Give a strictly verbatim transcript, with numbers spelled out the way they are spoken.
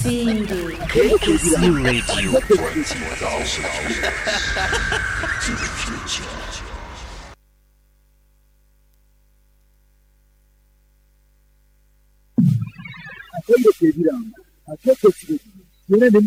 Feel K K C Radio twenty thousand to the future. Akwai da ke birama, a kai ka cire, yana da